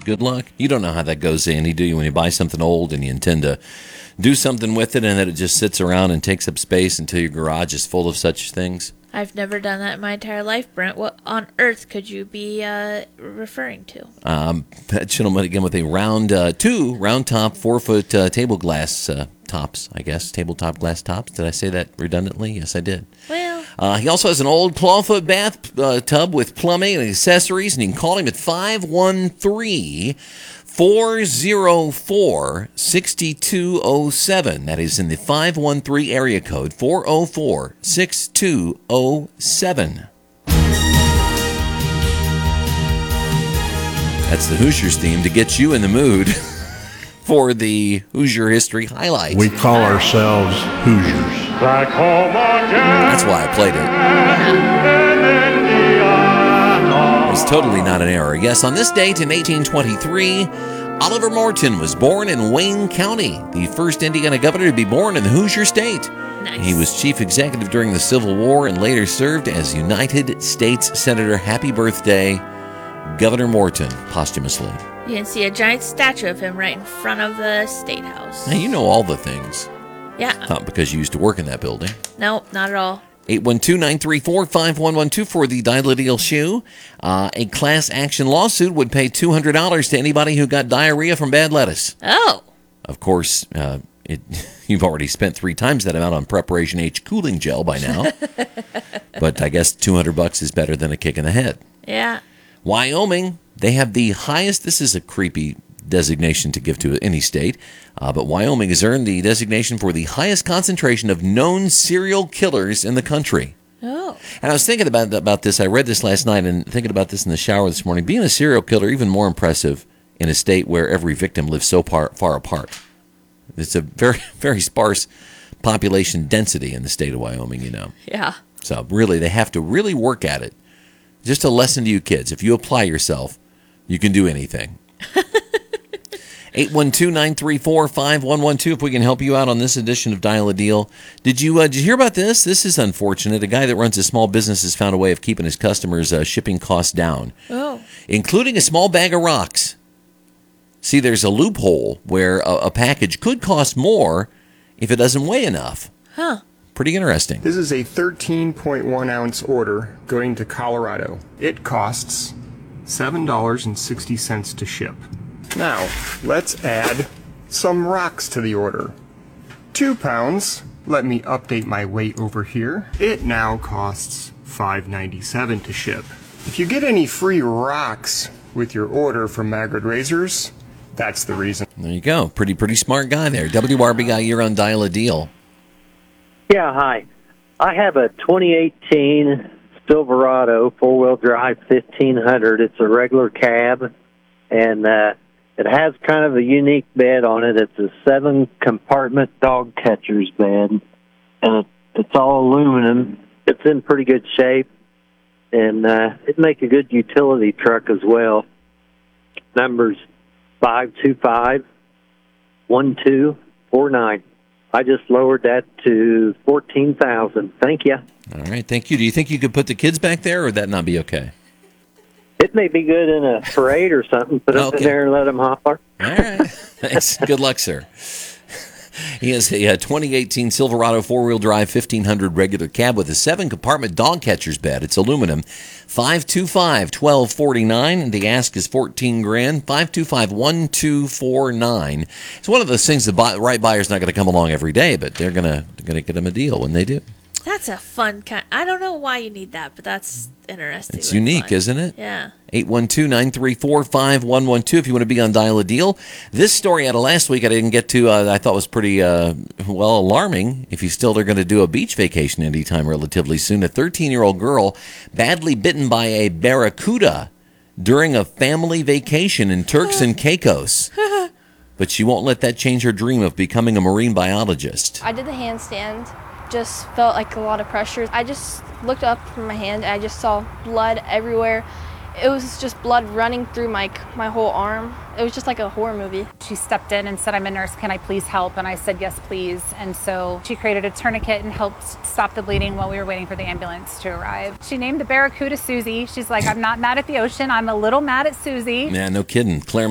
good luck. You don't know how that goes, Andy, do you? When you buy something old and you intend to do something with it and then it just sits around and takes up space until your garage is full of such things? I've never done that in my entire life, Brent. What on earth could you be referring to? That gentleman, again, with a round top, 4-foot table glass tops, I guess. Tabletop glass tops. Did I say that redundantly? Yes, I did. Well, he also has an old clawfoot bath tub with plumbing and accessories, and you can call him at 513-404-6207. That is in the 513 area code, 404-6207. That's the Hoosiers theme to get you in the mood for the Hoosier History Highlight. We call ourselves Hoosiers. Back home again. That's why I played it. It's totally not an error. Yes, on this date in 1823, Oliver Morton was born in Wayne County, the first Indiana governor to be born in the Hoosier State. nice. He was chief executive during the Civil War and later served as United States Senator. Happy birthday, Governor Morton, posthumously. You can see a giant statue of him right in front of the State House. Now, you know all the things. Yeah. Not because you used to work in that building. No, not at all. 812-934-5112 for the Dial-A-Deal shoe. A class action lawsuit would pay $200 to anybody who got diarrhea from bad lettuce. Oh. Of course, you've already spent 3 times that amount on Preparation H cooling gel by now. But I guess $200 is better than a kick in the head. Yeah. Wyoming, they have the highest, this is a creepy designation to give to any state, but Wyoming has earned the designation for the highest concentration of known serial killers in the country. Oh. And I was thinking about this. I read this last night and thinking about this in the shower this morning. Being a serial killer, even more impressive in a state where every victim lives so far apart. It's a very, very sparse population density in the state of Wyoming, you know. Yeah. So really, they have to really work at it. Just a lesson to you kids. If you apply yourself, you can do anything. 812-934-5112 if we can help you out on this edition of Dial-A-Deal. Did you hear about this? This is unfortunate. A guy that runs a small business has found a way of keeping his customers' shipping costs down, including a small bag of rocks. See, there's a loophole where a package could cost more if it doesn't weigh enough. Huh. Pretty interesting. This is a 13.1 ounce order going to Colorado. It costs $7.60 to ship. Now, let's add some rocks to the order. 2 pounds. Let me update my weight over here. It now costs $5.97 to ship. If you get any free rocks with your order from Magrid Razors, that's the reason. There you go. Pretty smart guy there. WRBI, you're on Dial-A-Deal. Yeah, hi. I have a 2018 Silverado 4-wheel drive 1500. It's a regular cab, and it has kind of a unique bed on it. It's a 7-compartment dog catcher's bed, and it's all aluminum. It's in pretty good shape, and it'd make a good utility truck as well. Number's 525-1249. I just lowered that to $14,000. Thank you. All right, thank you. Do you think you could put the kids back there, or would that not be okay? It may be good in a parade or something. Put them in there and let them holler. All right. Thanks. Good luck, sir. He has a 2018 Silverado 4-wheel drive 1500 regular cab with a 7-compartment dog catcher's bed. It's aluminum. 525-1249. The ask is $14,000. 525-1249. It's one of those things the right buyer's not going to come along every day, but they're going to get them a deal when they do. That's a fun kind. I don't know why you need that, but that's interesting. It's unique, isn't it? Yeah. 812-934-5112 if you want to be on Dial-A-Deal. This story out of last week I didn't get to. I thought was pretty, alarming. If you still are going to do a beach vacation anytime relatively soon. A 13-year-old girl badly bitten by a barracuda during a family vacation in Turks and Caicos. But she won't let that change her dream of becoming a marine biologist. I did the handstand. Just felt like a lot of pressure. I just looked up from my hand and I just saw blood everywhere. It was just blood running through my whole arm. It was just like a horror movie. She stepped in and said, "I'm a nurse, can I please help?" And I said, "Yes, please." And so she created a tourniquet and helped stop the bleeding while we were waiting for the ambulance to arrive. She named the barracuda Susie. She's like, "I'm not mad at the ocean, I'm a little mad at Susie." Yeah, no kidding. Claire